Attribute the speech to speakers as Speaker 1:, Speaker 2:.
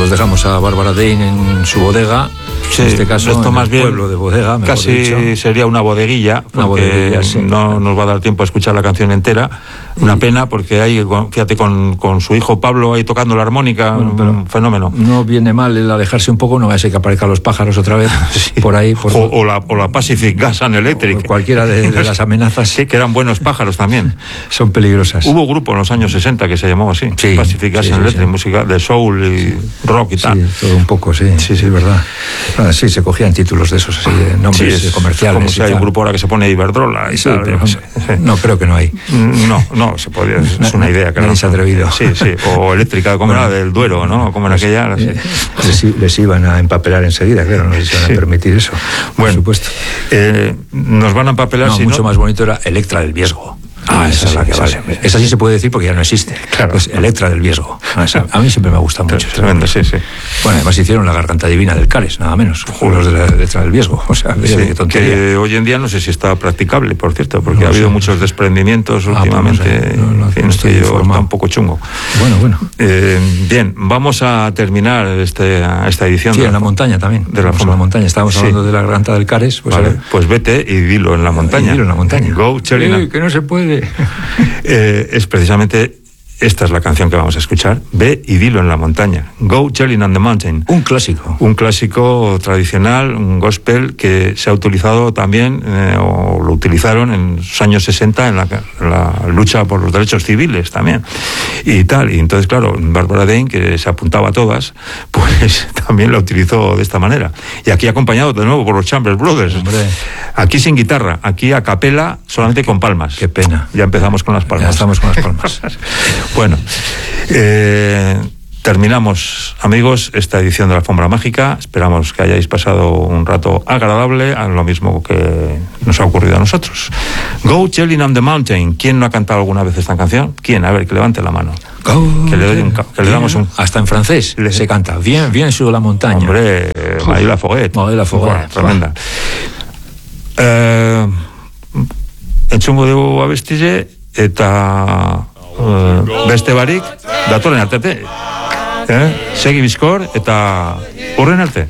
Speaker 1: Nosotros dejamos a Bárbara Dane en su bodega.
Speaker 2: Sí,
Speaker 1: en este caso,
Speaker 2: esto
Speaker 1: en
Speaker 2: más
Speaker 1: el
Speaker 2: bien
Speaker 1: pueblo de bodega, mejor
Speaker 2: casi
Speaker 1: dicho.
Speaker 2: sería una bodeguilla, porque
Speaker 1: Una bodeguilla, sí,
Speaker 2: no
Speaker 1: claro.
Speaker 2: nos va a dar tiempo a escuchar la canción entera. Una pena, porque ahí, fíjate, con su hijo Pablo ahí tocando la armónica,
Speaker 1: Bueno, pero
Speaker 2: un fenómeno.
Speaker 1: No viene mal el alejarse un poco, no va a ser que aparezcan los pájaros otra vez
Speaker 2: Sí.
Speaker 1: por ahí.
Speaker 2: O la Pacific Gas and Electric.
Speaker 1: Cualquiera de las amenazas.
Speaker 2: Sí, que eran buenos pájaros también.
Speaker 1: Son peligrosas.
Speaker 2: Hubo grupo en los años 60 que se llamaba así,
Speaker 1: Sí,
Speaker 2: Pacific Gas
Speaker 1: sí,
Speaker 2: and
Speaker 1: sí,
Speaker 2: Electric,
Speaker 1: sí.
Speaker 2: música de soul y rock y tal.
Speaker 1: Sí, todo un poco, sí, es verdad. Sí, se cogían títulos de esos, así, de nombres
Speaker 2: es
Speaker 1: comerciales.
Speaker 2: como si
Speaker 1: y
Speaker 2: hay
Speaker 1: tal.
Speaker 2: un grupo ahora que se pone Iberdrola y
Speaker 1: Sí,
Speaker 2: tal.
Speaker 1: pero
Speaker 2: yo qué sé. Sí.
Speaker 1: no, creo que no hay.
Speaker 2: No, se podía, es una idea que
Speaker 1: Nadie
Speaker 2: no
Speaker 1: se ha atrevido.
Speaker 2: Sí, o eléctrica, como era del Duero, ¿no? Como en aquella. Sí.
Speaker 1: Les iban a empapelar enseguida, claro, no les iban a permitir eso.
Speaker 2: Bueno,
Speaker 1: por supuesto.
Speaker 2: Nos van a empapelar.
Speaker 1: No,
Speaker 2: si
Speaker 1: mucho
Speaker 2: no...
Speaker 1: más bonito era Electra del Viesgo. Esa es la que
Speaker 2: esa
Speaker 1: vale.
Speaker 2: sí.
Speaker 1: Esa sí se puede decir porque ya no existe.
Speaker 2: Claro.
Speaker 1: Pues Electra del Viesgo. A mí siempre me ha gustado mucho.
Speaker 2: Tremendo, sí.
Speaker 1: Bueno, además hicieron la Garganta Divina del Cares, nada menos. Los de la Electra del Viesgo. O sea,
Speaker 2: Sí,
Speaker 1: qué tontería.
Speaker 2: que hoy en día no sé si está practicable, por cierto, porque
Speaker 1: No
Speaker 2: ha habido
Speaker 1: sé.
Speaker 2: muchos desprendimientos últimamente.
Speaker 1: Pues no sé.
Speaker 2: En fin,
Speaker 1: estoy
Speaker 2: que
Speaker 1: informado.
Speaker 2: está un poco chungo.
Speaker 1: Bueno.
Speaker 2: Bien, vamos a terminar esta edición.
Speaker 1: Sí,
Speaker 2: de
Speaker 1: en la montaña también.
Speaker 2: De la
Speaker 1: Vamos a la montaña. Estábamos hablando de la Garganta del Cares. Pues,
Speaker 2: vale,
Speaker 1: a ver.
Speaker 2: pues vete y dilo en la montaña.
Speaker 1: Dilo en la montaña.
Speaker 2: Go, Chelina.
Speaker 1: Que no se puede.
Speaker 2: Es precisamente esta es la canción que vamos a escuchar. Ve y dilo en la montaña. Go Chelin on the Mountain.
Speaker 1: Un clásico.
Speaker 2: Un clásico tradicional, un gospel que se ha utilizado también, o lo utilizaron en los años 60 en la lucha por los derechos civiles también. Y tal. Y entonces, claro, Bárbara Dane, que se apuntaba a todas, pues también la utilizó de esta manera. Y aquí acompañado de nuevo por los Chambers Brothers.
Speaker 1: Hombre.
Speaker 2: Aquí sin guitarra, aquí a capela, solamente con palmas.
Speaker 1: Qué pena.
Speaker 2: Ya empezamos con las palmas.
Speaker 1: Ya estamos con las palmas.
Speaker 2: Bueno, terminamos, amigos, esta edición de la Alfombra Mágica. Esperamos que hayáis pasado un rato agradable, a lo mismo que nos ha ocurrido a nosotros. Go Chelin on the Mountain. ¿Quién no ha cantado alguna vez esta canción? ¿Quién? A ver, que levante la mano. Que le damos un...
Speaker 1: Hasta en francés se canta. Bien sur la montaña.
Speaker 2: Hombre, Marie Laforget.
Speaker 1: Marie Laforget.
Speaker 2: Tremenda. Entzungo dugu abestile eta beste barik datorren artete. Segi bizkor eta horren arte.